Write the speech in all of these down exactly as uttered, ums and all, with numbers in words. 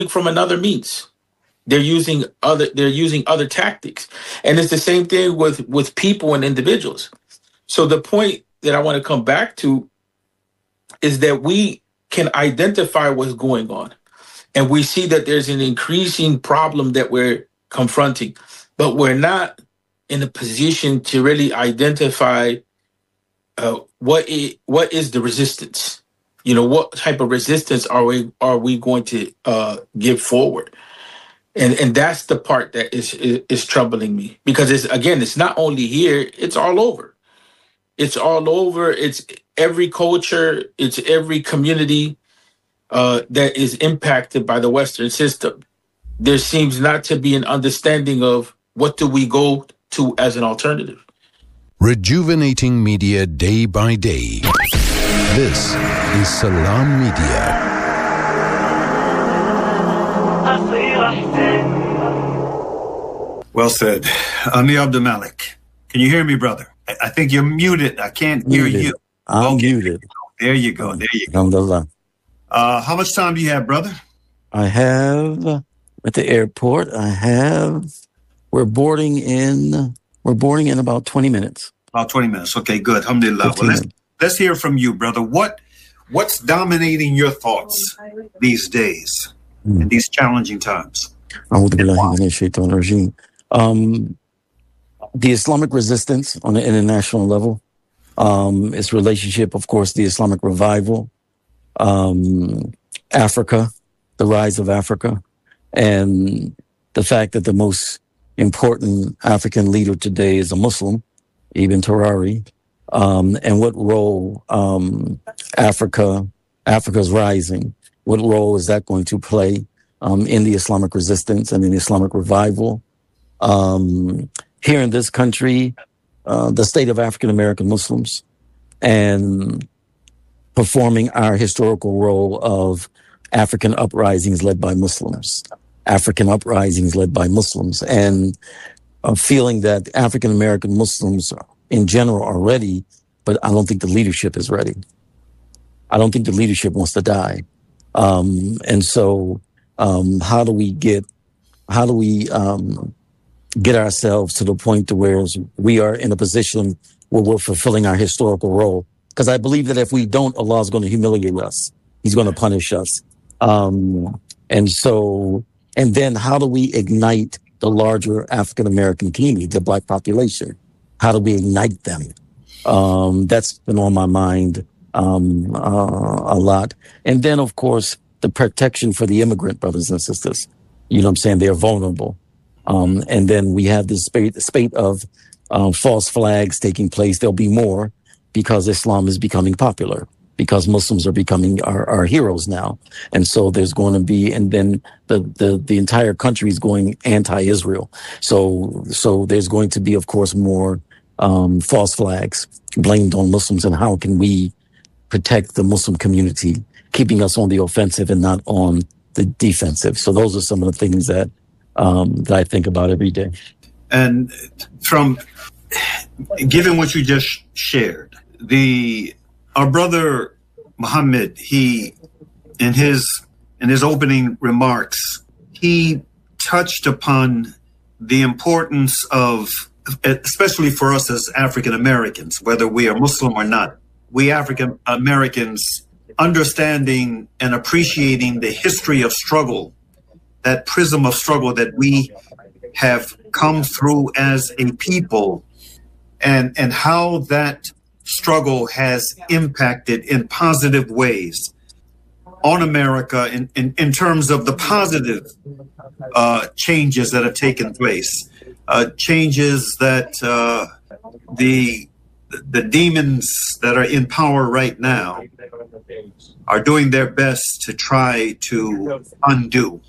from another means. They're using other they're using other tactics. And it's the same thing with, with people and individuals. So the point that I want to come back to is that we can identify what's going on. And we see that there's an increasing problem that we're confronting, but we're not in a position to really identify uh, what is, what is the resistance. You know, what type of resistance are we are we going to uh, give forward? And and that's the part that is, is is troubling me, because it's, again, it's not only here, it's all over. It's all over. It's every culture. It's every community uh, that is impacted by the Western system. There seems not to be an understanding of what do we go to as an alternative. Rejuvenating media day by day. This is Salam Media. Well said. Amir Abdul Malik. Can you hear me, brother? I, I think you're muted. I can't hear muted. you. I'm okay. muted. There you go. There you go. Alhamdulillah. Uh, how much time do you have, brother? I have at the airport. I have. We're boarding in. We're boarding in about twenty minutes. About twenty minutes. Okay, good. Alhamdulillah. Well, let's, let's hear from you, brother. What What's dominating your thoughts these days, mm. in these challenging times? Um, the Islamic resistance on the international level, um, its relationship, of course, the Islamic revival, um, Africa, the rise of Africa, and the fact that the most important African leader today is a Muslim, Ibn Tarari, um, and what role um, Africa, Africa's rising, what role is that going to play um, in the Islamic resistance and in the Islamic revival? Um, here in this country, uh, the state of African American Muslims, and performing our historical role of African uprisings led by Muslims, African uprisings led by Muslims, and uh, feeling that African American Muslims in general are ready, but I don't think the leadership is ready. I don't think the leadership wants to die. Um, and so um, how do we get, how do we um, get ourselves to the point to where we are in a position where we're fulfilling our historical role? Because I believe that if we don't, Allah is going to humiliate us. He's going to punish us. Um, and so, and then how do we ignite the larger African American community, the Black population? How do we ignite them? Um, that's been on my mind um, uh, a lot. And then, of course, the protection for the immigrant brothers and sisters. You know what I'm saying? They're vulnerable. Um, and then we have this spate, spate of um, false flags taking place. There'll be more because Islam is becoming popular, because Muslims are becoming our, our heroes now. And so there's going to be, and then the, the, the entire country is going anti-Israel. So, so there's going to be, of course, more um, false flags blamed on Muslims. And how can we protect the Muslim community, keeping us on the offensive and not on the defensive? So those are some of the things that, um, that I think about every day. And from, given what you just shared, the, our brother Muhammad, he, in his, in his opening remarks, he touched upon the importance of, especially for us as African Americans, whether we are Muslim or not, we African Americans understanding and appreciating the history of struggle, that prism of struggle that we have come through as a people, and, and how that struggle has impacted in positive ways on America in, in, in terms of the positive uh, changes that have taken place, uh, changes that uh, the the demons that are in power right now are doing their best to try to undo.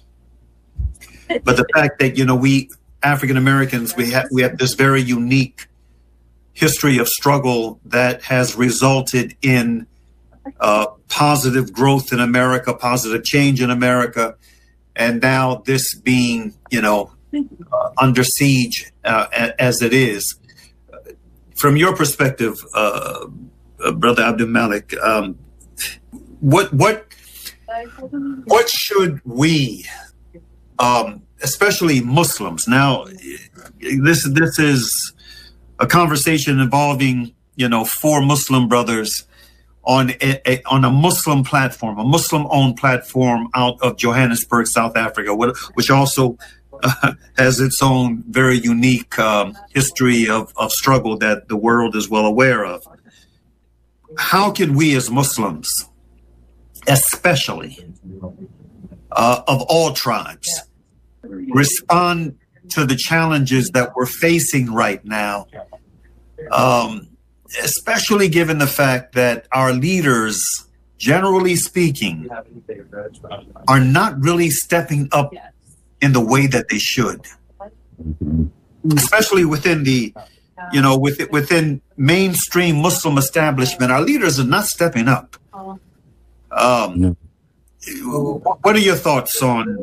But the fact that, you know, we African Americans, we have we have this very unique history of struggle that has resulted in uh, positive growth in America, positive change in America, and now this being, you know, uh, under siege uh, as it is. From your perspective, uh, uh, Brother Abdul Malik, um, what what what should we, um, especially Muslims, now this this is a conversation involving, you know, four Muslim brothers on a, a, on a Muslim platform, a Muslim-owned platform out of Johannesburg, South Africa, which also uh, has its own very unique um, history of, of struggle that the world is well aware of. How can we as Muslims, especially uh, of all tribes, respond to the challenges that we're facing right now, um, especially given the fact that our leaders, generally speaking, are not really stepping up in the way that they should, especially within the, you know, with, within mainstream Muslim establishment, our leaders are not stepping up. Um, what are your thoughts on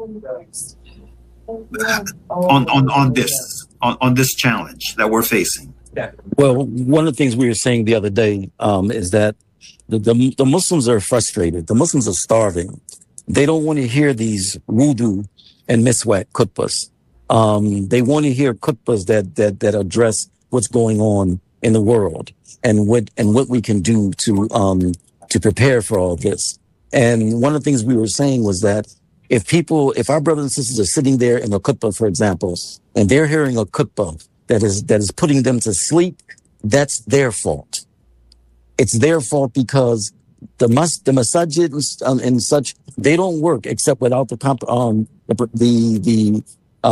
on on, on this on, on this challenge that we're facing? Well, one of the things we were saying the other day um, is that the, the the Muslims are frustrated. The Muslims are starving. They don't want to hear these wudu and miswak khutbahs. Um, they want to hear khutbahs that that that address what's going on in the world and what and what we can do to um, to prepare for all this. And one of the things we were saying was that if people, if our brothers and sisters are sitting there in a khutbah, for example, and they're hearing a khutbah that is that is putting them to sleep, that's their fault. It's their fault because the mas the masajid and, and such, they don't work except without the comp um the the the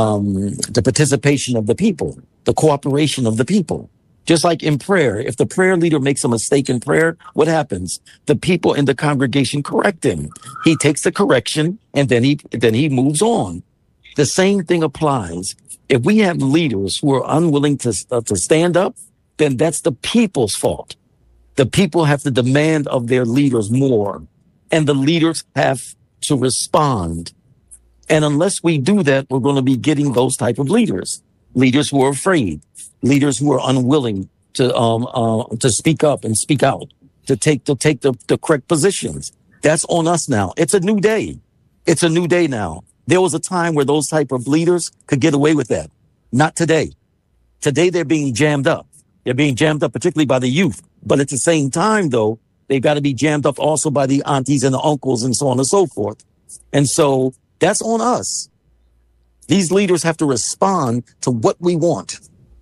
um the participation of the people, the cooperation of the people. Just like in prayer, if the prayer leader makes a mistake in prayer, what happens? The people in the congregation correct him. He takes the correction and then he then he moves on. The same thing applies. If we have leaders who are unwilling to uh, to stand up, then that's the people's fault. The people have to demand of their leaders more, and the leaders have to respond. And unless we do that, we're going to be getting those type of leaders, leaders who are afraid, leaders who are unwilling to um uh, to speak up and speak out, to take to take the, the correct positions. That's on us now. It's a new day. It's a new day now. There was a time where those type of leaders could get away with that. Not today. Today, they're being jammed up. They're being jammed up, particularly by the youth. But at the same time, though, they've got to be jammed up also by the aunties and the uncles and so on and so forth. And so that's on us. These leaders have to respond to what we want.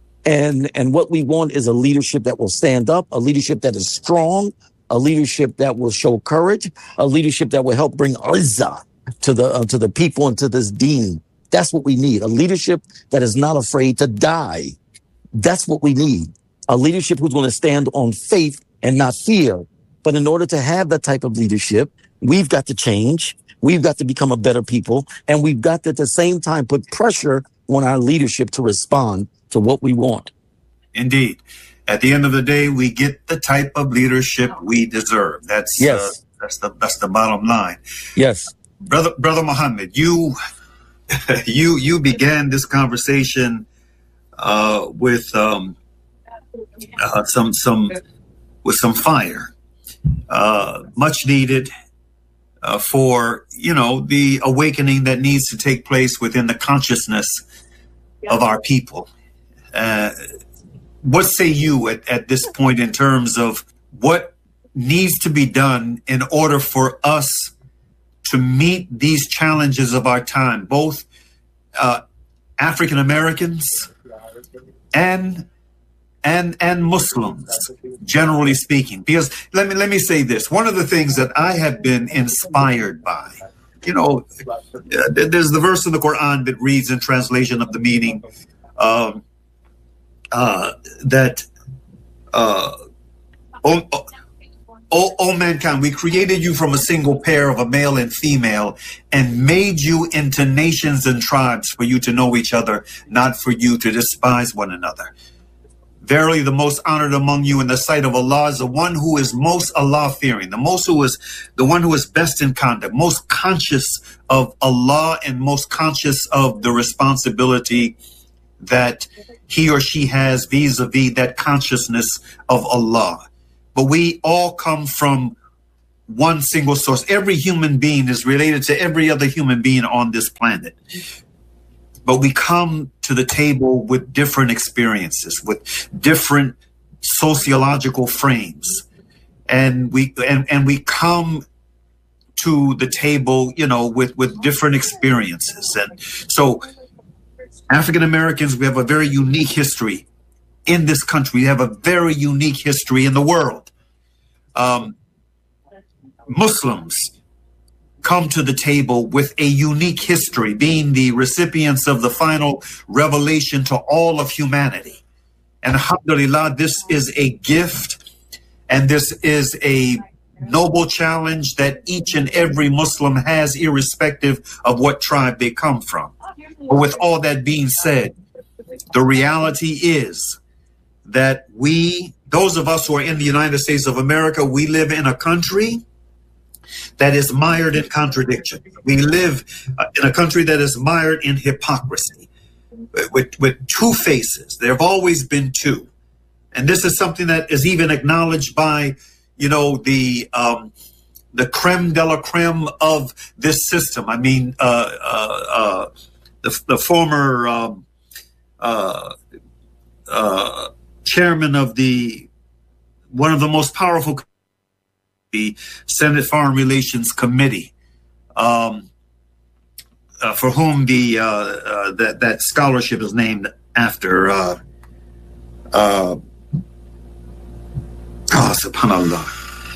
And, and what we want is a leadership that will stand up, a leadership that is strong, a leadership that will show courage, a leadership that will help bring izzah to the uh, to the people and to this deen. That's what we need. A leadership that is not afraid to die. That's what we need. A leadership who's going to stand on faith and not fear. But in order to have that type of leadership, we've got to change. We've got to become a better people. And we've got to, at the same time, put pressure on our leadership to respond to what we want. Indeed. At the end of the day, we get the type of leadership we deserve. That's yes. uh, that's the that's the bottom line. Yes. Brother, Brother Muhammad, you, you, you began this conversation uh, with um, uh, some, some, with some fire, uh, much needed uh, for you know the awakening that needs to take place within the consciousness of our people. Uh, what say you at, at this point in terms of what needs to be done in order for us to meet these challenges of our time, both uh, African Americans and and and Muslims, generally speaking? Because let me let me say this: one of the things that I have been inspired by, you know, there's the verse in the Quran that reads in translation of the meaning um, uh, that. Uh, oh, oh, O, o mankind, we created you from a single pair of a male and female and made you into nations and tribes for you to know each other, not for you to despise one another. Verily, the most honored among you in the sight of Allah is the one who is most Allah-fearing, the most who is the one who is best in conduct, most conscious of Allah and most conscious of the responsibility that he or she has vis-a-vis that consciousness of Allah. But we all come from one single source. Every human being is related to every other human being on this planet. But we come to the table with different experiences, with different sociological frames. And we and, and we come to the table, you know, with, with different experiences. And so African Americans, we have a very unique history in this country. We have a very unique history in the world. Um, Muslims come to the table with a unique history, being the recipients of the final revelation to all of humanity. And alhamdulillah, this is a gift, and this is a noble challenge that each and every Muslim has, irrespective of what tribe they come from. But with all that being said, the reality is that we, those of us who are in the United States of America, we live in a country that is mired in contradiction. We live uh, in a country that is mired in hypocrisy, with, with two faces. There have always been two. And this is something that is even acknowledged by, you know, the um, the creme de la creme of this system. I mean, uh, uh, uh, the, the former um, uh, uh, chairman of the, one of the most powerful, the Senate Foreign Relations Committee, um, uh, for whom the uh, uh, that that scholarship is named after. Uh, uh, oh, subhanallah.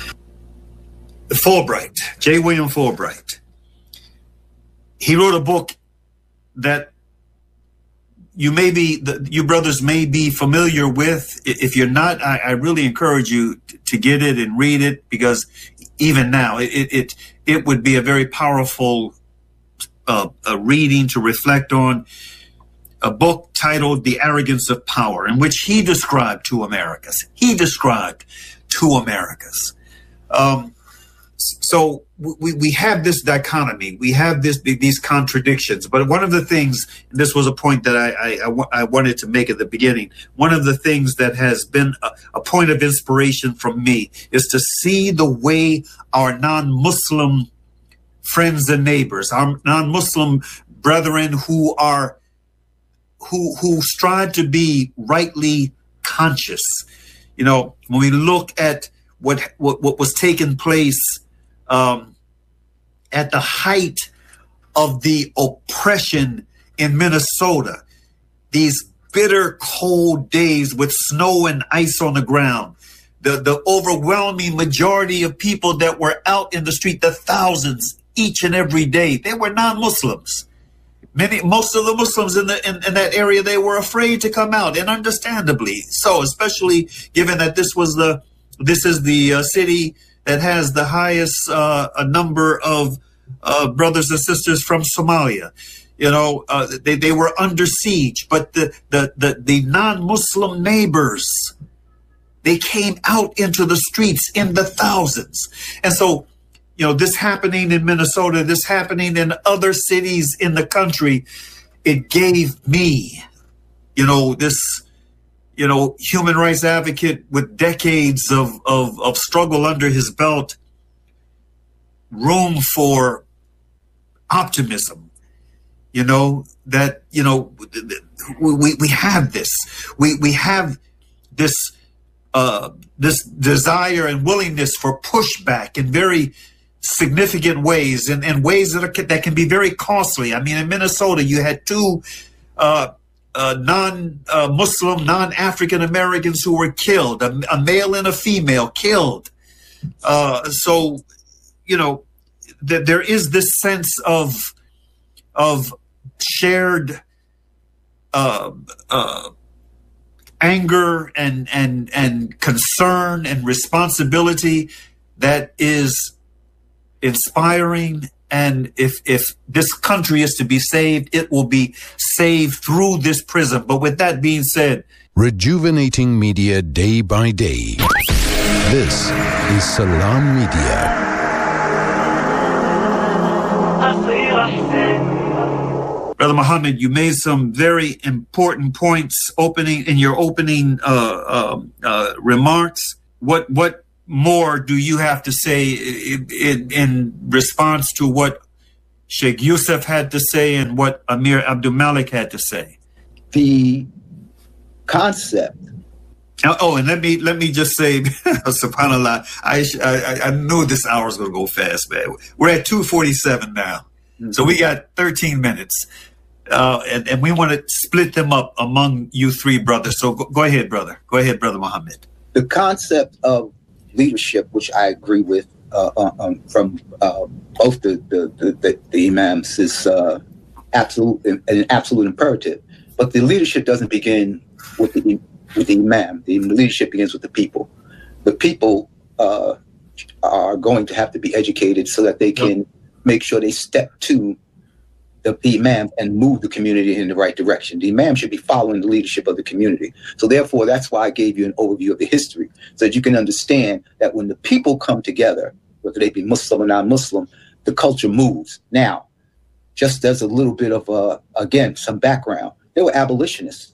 Fulbright, J. William Fulbright. He wrote a book that you may be, the, you brothers may be familiar with. If you're not, I, I really encourage you to get it and read it, because even now it it it would be a very powerful uh, a reading to reflect on. A book titled "The Arrogance of Power," in which he described two Americas. He described two Americas. Um, So we, we have this dichotomy, we have this these contradictions. But one of the things, and this was a point that I, I, I wanted to make at the beginning, one of the things that has been a, a point of inspiration from me is to see the way our non-Muslim friends and neighbors, our non-Muslim brethren who are who who strive to be rightly conscious. You know, when we look at what what, what was taking place Um, at the height of the oppression in Minnesota, these bitter cold days with snow and ice on the ground, the, the overwhelming majority of people that were out in the street, the thousands each and every day, they were non-Muslims. Many, most of the Muslims in, the, in, in that area, they were afraid to come out, and understandably so, especially given that this was the, this is the uh, city that has the highest uh, a number of uh, brothers and sisters from Somalia. You know, uh, they, they were under siege, but the, the, the, the non-Muslim neighbors, they came out into the streets in the thousands. And so, you know, this happening in Minnesota, this happening in other cities in the country, it gave me, you know, this, you know, human rights advocate with decades of, of, of struggle under his belt, room for optimism, you know, that, you know, we, we have this, we, we have this, uh, this desire and willingness for pushback in very significant ways, and, and ways that are, that can be very costly. I mean, in Minnesota, you had two, uh, Uh, non-Muslim, uh, non-African Americans who were killed, a, a male and a female killed. Uh, so, you know, th- there is this sense of of shared uh, uh, anger and and and concern and responsibility that is inspiring. And if if this country is to be saved, it will be saved through this prism. But with that being said, rejuvenating media day by day. This is Salam Media. Brother Muhammad, you made some very important points opening in your opening uh, uh, uh, remarks. What what more do you have to say in, in, in response to what Sheikh Yusuf had to say and what Amir Abdul Malik had to say? The concept. Oh, oh, and let me let me just say, subhanAllah, I, I I knew this hour was going to go fast, man. We're at two forty-seven now, mm-hmm. So we got thirteen minutes, uh, and, and we want to split them up among you three brothers. So go, go ahead, brother. Go ahead, Brother Muhammad. The concept of leadership, which I agree with uh, um, from uh, both the the, the, the, the imams, is uh, absolute an absolute imperative. But the leadership doesn't begin with the with the imam. The leadership begins with the people. The people uh, are going to have to be educated so that they can yep. make sure they step to the, the imam and move the community in the right direction. The imam should be following the leadership of the community. So therefore, that's why I gave you an overview of the history, so that you can understand that when the people come together, whether they be Muslim or non-Muslim, the culture moves. Now, just as a little bit of, uh, again, some background, there were abolitionists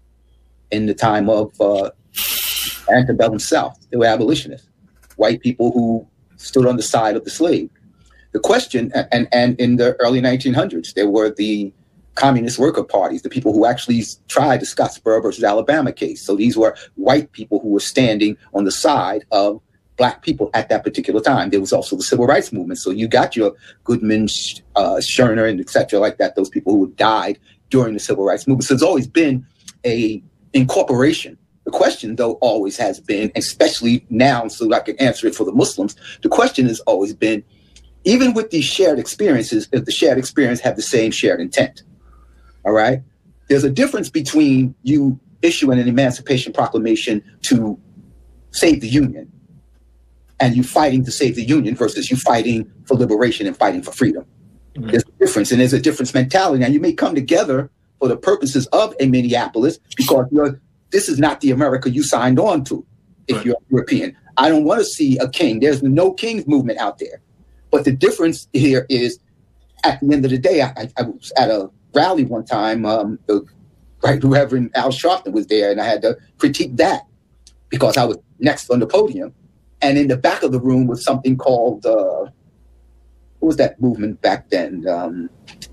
in the time of uh, antebellum South. They were abolitionists, white people who stood on the side of the slave. The question, and, and in the early nineteen hundreds, there were the communist worker parties, the people who actually tried the Scottsboro versus Alabama case. So these were white people who were standing on the side of black people at that particular time. There was also the civil rights movement. So you got your Goodman, uh, Scherner, and et cetera, like that, those people who died during the civil rights movement. So there's always been a incorporation. The question, though, always has been, especially now, so I can answer it for the Muslims, the question has always been, even with these shared experiences, if the shared experience have the same shared intent, all right? There's a difference between you issuing an Emancipation Proclamation to save the Union and you fighting to save the Union versus you fighting for liberation and fighting for freedom. Mm-hmm. There's a difference, and there's a different mentality. Now, you may come together for the purposes of a Minneapolis because you're, this is not the America you signed on to if right. you're European. I don't want to see a king. There's no king's movement out there. But the difference here is, at the end of the day, I, I was at a rally one time, um, the right Reverend Al Sharpton was there, and I had to critique that because I was next on the podium. And in the back of the room was something called, uh, what was that movement back then? Um,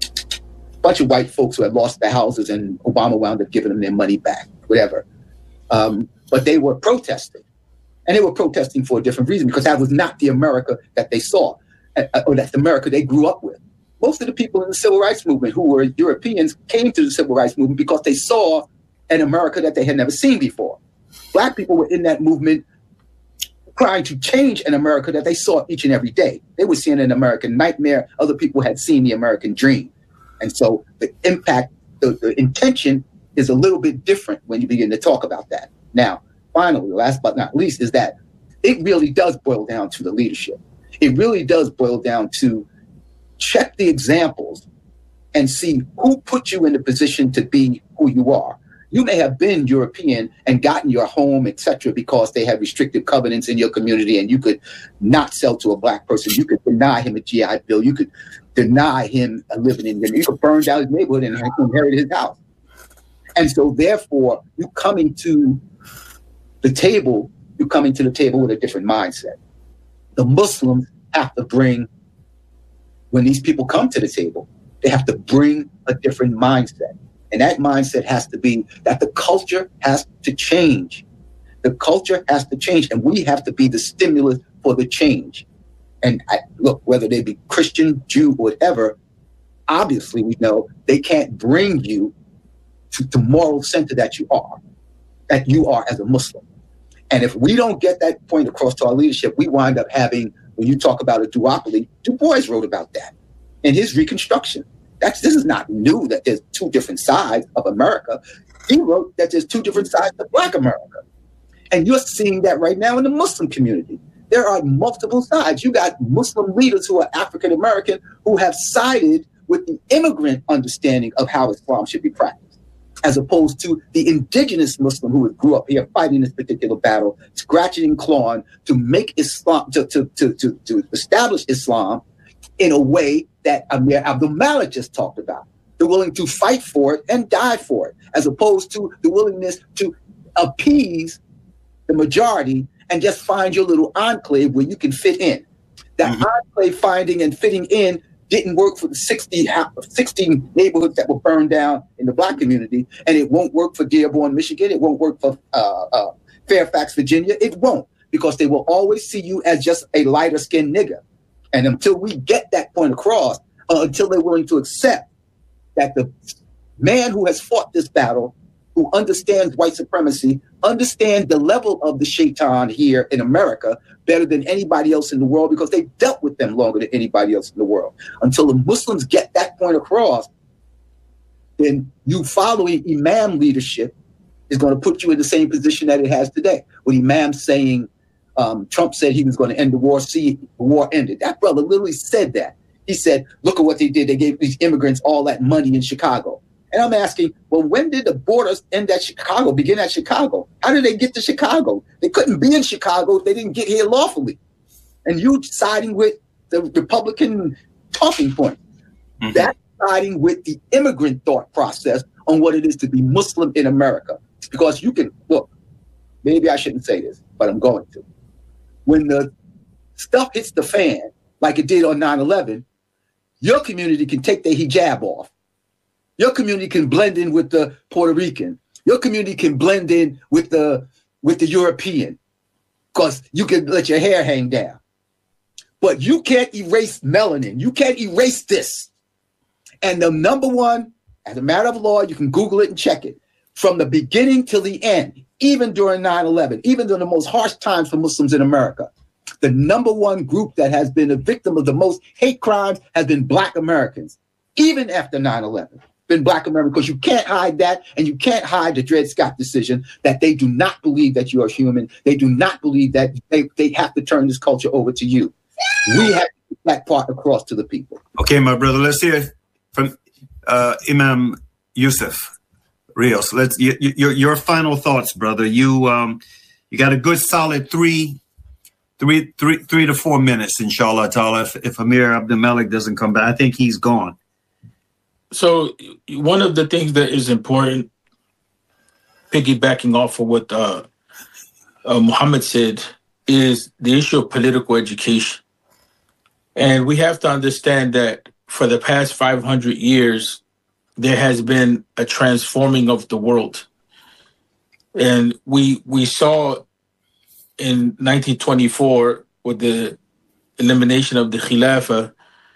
a bunch of white folks who had lost their houses, and Obama wound up giving them their money back, whatever. Um, but they were protesting. And they were protesting for a different reason, because that was not the America that they saw, or that's the America they grew up with. Most of the people in the civil rights movement who were Europeans came to the civil rights movement because they saw an America that they had never seen before. Black people were in that movement trying to change an America that they saw each and every day. They were seeing an American nightmare. Other people had seen the American dream. And so the impact, the, the intention is a little bit different when you begin to talk about that. Now, finally, last but not least, is that it really does boil down to the leadership. It really does boil down to check the examples and see who put you in the position to be who you are. You may have been European and gotten your home, et cetera, because they had restrictive covenants in your community and you could not sell to a black person. You could deny him a G I Bill. You could deny him a living in your, you could burn down his neighborhood and inherit his house. And so therefore, you coming to the table, you're coming to the table with a different mindset. The Muslims have to bring, when these people come to the table, they have to bring a different mindset. And that mindset has to be that the culture has to change. The culture has to change, and we have to be the stimulus for the change. And I, look, whether they be Christian, Jew, or whatever, obviously we know they can't bring you to the moral center that you are, that you are as a Muslim. And if we don't get that point across to our leadership, we wind up having, when you talk about a duopoly, Du Bois wrote about that in his Reconstruction. That's, this is not new that there's two different sides of America. He wrote that there's two different sides of Black America. And you're seeing that right now in the Muslim community. There are multiple sides. You got Muslim leaders who are African American who have sided with the immigrant understanding of how Islam should be practiced, as opposed to the indigenous Muslim who grew up here fighting this particular battle, scratching and clawing to make Islam, to, to, to, to, to establish Islam in a way that Amir Abdul Malik just talked about. They're willing to fight for it and die for it, as opposed to the willingness to appease the majority and just find your little enclave where you can fit in. That mm-hmm. enclave finding and fitting in didn't work for the sixty, sixty neighborhoods that were burned down in the black community, and it won't work for Dearborn, Michigan. It won't work for uh, uh, Fairfax, Virginia. It won't, because they will always see you as just a lighter-skinned nigger. And until we get that point across, uh, until they're willing to accept that the man who has fought this battle, who understands white supremacy, understands the level of the shaitan here in America better than anybody else in the world, because they've dealt with them longer than anybody else in the world. Until the Muslims get that point across, then you following Imam leadership is going to put you in the same position that it has today. With Imam saying, um, Trump said he was going to end the war, see, the war ended. That brother literally said that. He said, look at what they did. They gave these immigrants all that money in Chicago. And I'm asking, well, when did the borders end at Chicago, begin at Chicago? How did they get to Chicago? They couldn't be in Chicago if they didn't get here lawfully. And you siding with the Republican talking point. Mm-hmm. That's siding with the immigrant thought process on what it is to be Muslim in America. Because you can, look, maybe I shouldn't say this, but I'm going to. When the stuff hits the fan, like it did on nine eleven, your community can take their hijab off. Your community can blend in with the Puerto Rican. Your community can blend in with the with the European, because you can let your hair hang down. But you can't erase melanin. You can't erase this. And the number one, as a matter of law, you can Google it and check it, from the beginning till the end, even during nine eleven, even during the most harsh times for Muslims in America, the number one group that has been a victim of the most hate crimes has been Black Americans, even after nine eleven. Been Black Americans, because you can't hide that, and you can't hide the Dred Scott decision that they do not believe that you are human. They do not believe that they, they have to turn this culture over to you. We have to get that part across to the people. Okay, my brother, let's hear from uh, Imam Yusuf Rios. Let's your, your your final thoughts, brother. You um you got a good solid three, three, three, three to four minutes, inshallah ta'ala. If, if Amir Abdul Malik doesn't come back, I think he's gone. So one of the things that is important, piggybacking off of what uh, uh, Muhammad said, is the issue of political education. And we have to understand that for the past five hundred years, there has been a transforming of the world. And we we saw in nineteen twenty-four, with the elimination of the Khilafah,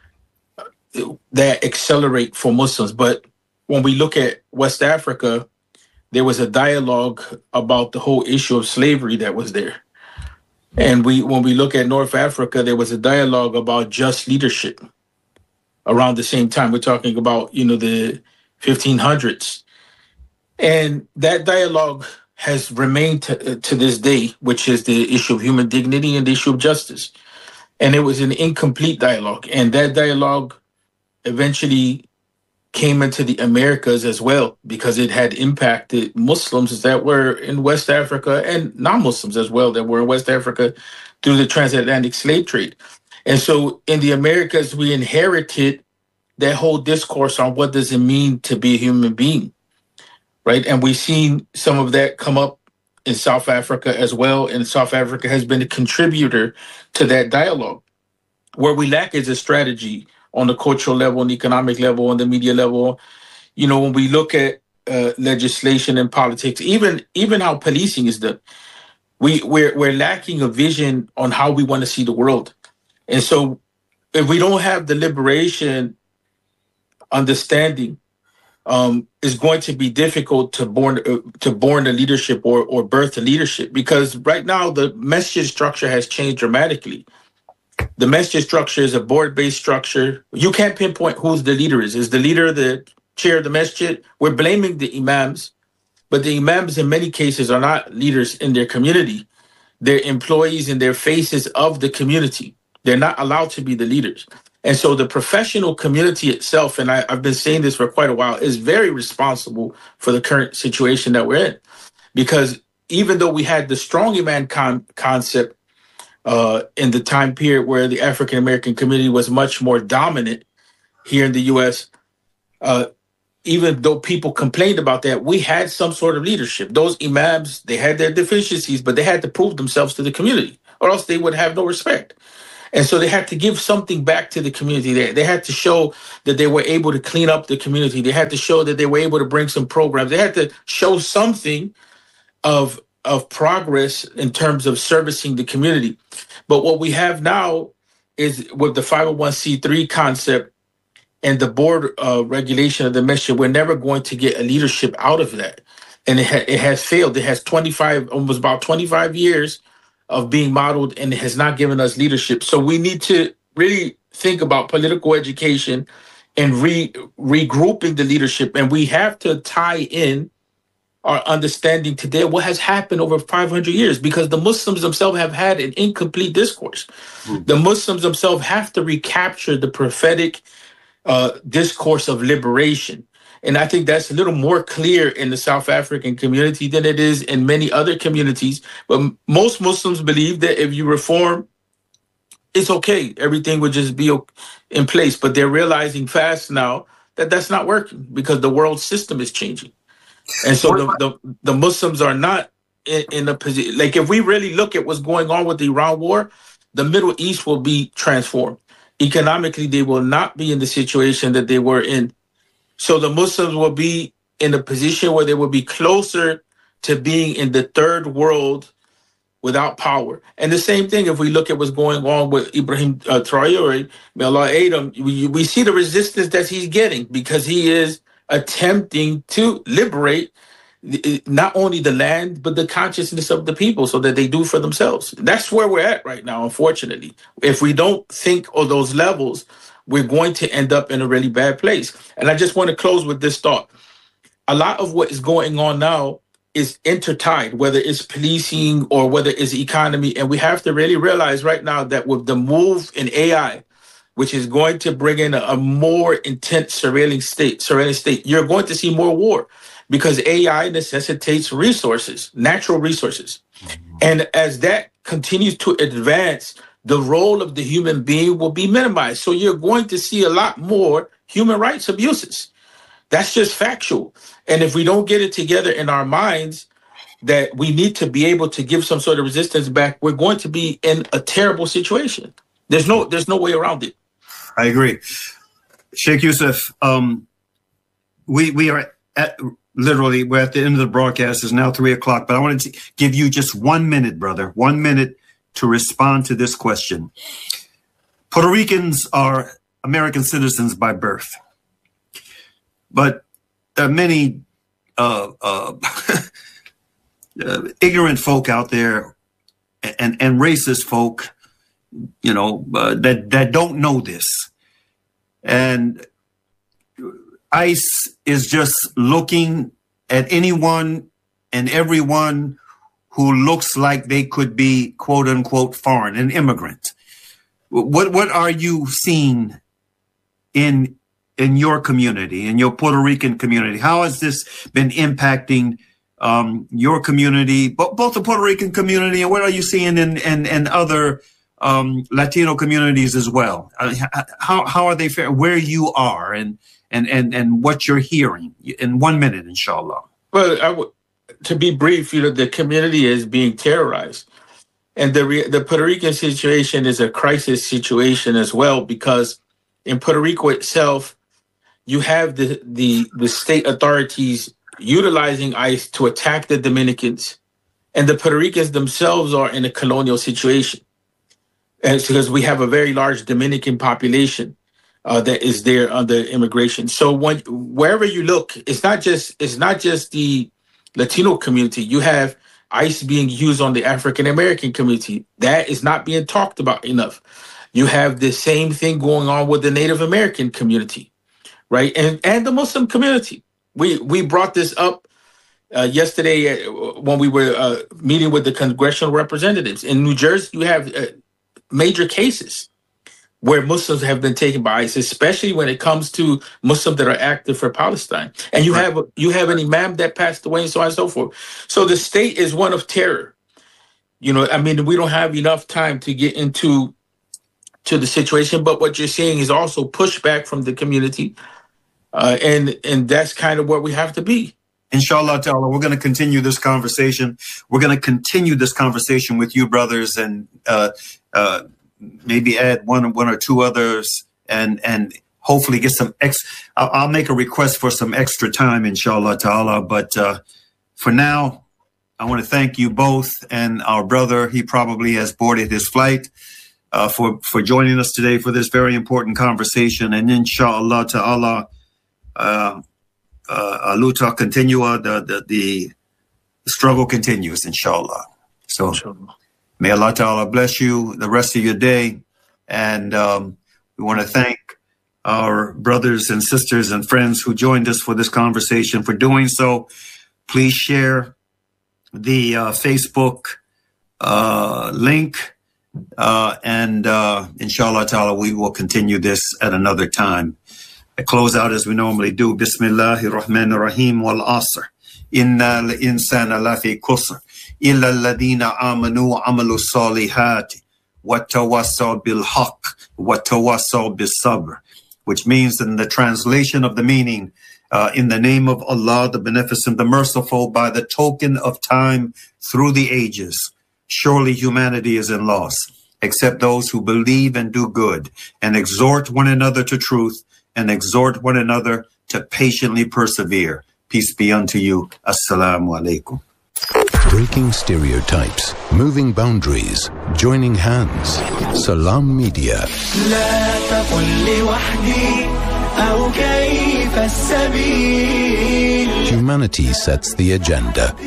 that accelerate for Muslims. But when we look at West Africa, there was a dialogue about the whole issue of slavery that was there. And we, when we look at North Africa, there was a dialogue about just leadership around the same time. We're talking about, you know, the fifteen hundreds. And that dialogue has remained to, to this day, which is the issue of human dignity and the issue of justice. And it was an incomplete dialogue. And that dialogue eventually came into the Americas as well, because it had impacted Muslims that were in West Africa and non-Muslims as well that were in West Africa through the transatlantic slave trade. And so in the Americas, we inherited that whole discourse on what does it mean to be a human being, right? And we've seen some of that come up in South Africa as well. And South Africa has been a contributor to that dialogue. Where we lack is a strategy on the cultural level, on the economic level, on the media level. You know, when we look at uh, legislation and politics, even even how policing is done, we, we're, we're lacking a vision on how we want to see the world. And so if we don't have the liberation understanding, um, it's going to be difficult to born uh, to born the leadership or, or birth the leadership, because right now the message structure has changed dramatically. The masjid structure is a board-based structure. You can't pinpoint who's the leader is. Is the leader the chair of the masjid? We're blaming the imams, but the imams in many cases are not leaders in their community. They're employees and they're faces of the community. They're not allowed to be the leaders. And so the professional community itself, and I, I've been saying this for quite a while, is very responsible for the current situation that we're in. Because even though we had the strong imam con- concept uh, in the time period where the African-American community was much more dominant here in the U S, uh, even though people complained about that, we had some sort of leadership. Those imams, they had their deficiencies, but they had to prove themselves to the community, or else they would have no respect. And so they had to give something back to the community. They, they had to show that they were able to clean up the community. They had to show that they were able to bring some programs. They had to show something of, of progress in terms of servicing the community. But what we have now is with the five oh one c three concept and the board uh, regulation of the mission, we're never going to get a leadership out of that. And it, ha- it has failed. It has twenty-five, almost about twenty-five years of being modeled, and it has not given us leadership. So we need to really think about political education and re- regrouping the leadership. And we have to tie in our understanding today of what has happened over five hundred years, because the Muslims themselves have had an incomplete discourse. Mm. The Muslims themselves have to recapture the prophetic uh, discourse of liberation. And I think that's a little more clear in the South African community than it is in many other communities. But m- most Muslims believe that if you reform, it's okay. Everything would just be in place. But they're realizing fast now that that's not working, because the world system is changing. And so the, the, the Muslims are not in, in a position. Like, if we really look at what's going on with the Iran war, the Middle East will be transformed. Economically, they will not be in the situation that they were in. So the Muslims will be in a position where they will be closer to being in the third world without power. And the same thing, if we look at what's going on with Ibrahim uh, Traore, may Allah aid him, we, we see the resistance that he's getting, because he is attempting to liberate the, not only the land, but the consciousness of the people, so that they do for themselves. That's where we're at right now, unfortunately. If we don't think of those levels, we're going to end up in a really bad place. And I just want to close with this thought. A lot of what is going on now is intertied, whether it's policing or whether it's economy. And we have to really realize right now that with the move in A I, which is going to bring in a, a more intense surveillance state, surveillance state, you're going to see more war, because A I necessitates resources, natural resources. Mm-hmm. And as that continues to advance, the role of the human being will be minimized. So you're going to see a lot more human rights abuses. That's just factual. And if we don't get it together in our minds that we need to be able to give some sort of resistance back, we're going to be in a terrible situation. There's no, there's no way around it. I agree. Sheikh Yusuf, um, we, we are at, literally, we're at the end of the broadcast. It's now three o'clock, but I wanted to give you just one minute, brother, one minute to respond to this question. Puerto Ricans are American citizens by birth, but there are many uh, uh, uh, ignorant folk out there, and, and racist folk, you know, uh, that, that don't know this. And ICE is just looking at anyone and everyone who looks like they could be, quote unquote, foreign, an immigrant. What what are you seeing in in your community, in your Puerto Rican community? How has this been impacting um, your community, both, both the Puerto Rican community, and what are you seeing in in, in other um, Latino communities as well? Uh, how how are they faring, where you are, and and and and what you're hearing? In one minute, inshallah. Well, I would. To be brief, you know, the community is being terrorized, and the re- the Puerto Rican situation is a crisis situation as well, because in Puerto Rico itself, you have the the, the state authorities utilizing ICE to attack the Dominicans, and the Puerto Ricans themselves are in a colonial situation, and it's because we have a very large Dominican population uh, that is there under immigration. So when wherever you look, it's not just it's not just the Latino community. You have ICE being used on the African American community. That is not being talked about enough. You have the same thing going on with the Native American community, right? And and the Muslim community. We we brought this up uh, yesterday when we were uh, meeting with the congressional representatives. In New Jersey, you have uh, major cases where Muslims have been taken by ICE, especially when it comes to Muslims that are active for Palestine. And you right. have you have an imam that passed away, and so on and so forth. So the state is one of terror. You know, I mean, we don't have enough time to get into to the situation, but what you're seeing is also pushback from the community. Uh, and and that's kind of what we have to be. Inshallah ta'ala, we're going to continue this conversation. We're going to continue this conversation with you, brothers, and uh, uh, maybe add one, one or two others, and and hopefully get some ex. I'll, I'll make a request for some extra time, inshallah ta'ala. But uh, for now, I want to thank you both and our brother. He probably has boarded his flight uh, for for joining us today for this very important conversation. And inshallah ta'ala. Uh, Uh, Aluta continua, the, the the struggle continues, inshallah. So inshallah. May Allah Ta'ala bless you the rest of your day. And um, we want to thank our brothers and sisters and friends who joined us for this conversation. For doing so, please share the uh, Facebook uh, link. Uh, and uh, inshallah Ta'ala, we will continue this at another time. I close out as we normally do. Bismillahir Rahmanir Rahim wal Asr. Inna al-insana lafi kusr. Illa alladhina amanu wa amalu salihati. Wa tawassaw bil haqq. Wa tawassaw bis sabr. Which means in the translation of the meaning, uh, in the name of Allah, the Beneficent, the Merciful, by the token of time through the ages. Surely humanity is in loss, except those who believe and do good, and exhort one another to truth, and exhort one another to patiently persevere. Peace be unto you. Assalamu alaikum. Breaking stereotypes, moving boundaries, joining hands. Salam Media. Humanity sets the agenda.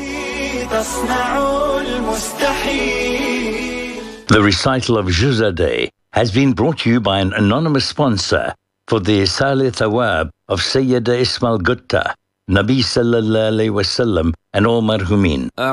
The recital of Juzadeh has been brought to you by an anonymous sponsor for the Isal Thawab of Sayyida Ismail Gutta, Nabi Sallallahu Alaihi Wasallam, and all marhumin.